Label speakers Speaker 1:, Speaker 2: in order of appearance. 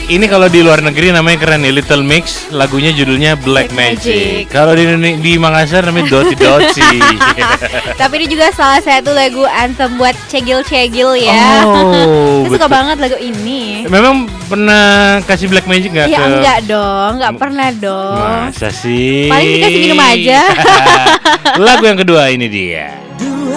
Speaker 1: Ini kalau di luar negeri namanya keren nih, Little Mix. Lagunya judulnya Black Magic. Kalau di Makassar namanya Doti Doti.
Speaker 2: Tapi ini juga salah satu lagu anthem buat cegil-cegil ya.
Speaker 1: Oh,
Speaker 2: Saya suka banget lagu ini.
Speaker 1: Memang pernah kasih Black Magic nggak?
Speaker 2: Ya enggak dong, enggak pernah dong.
Speaker 1: Masa sih?
Speaker 2: Paling dikasih minum aja.
Speaker 1: Lagu yang kedua ini dia.